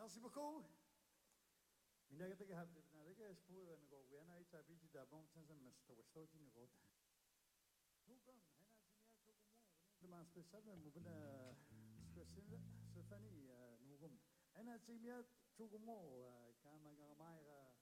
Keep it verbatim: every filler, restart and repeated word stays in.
Merci beaucoup. Minagay taga hapit na taga espo na ko kuya na ita biji da bom chansa mas to wasto ji ko. Nukan hena simia ko mo the mas special mo bana special Stephanie nukum. Hena simia ko mo ka magagamay ka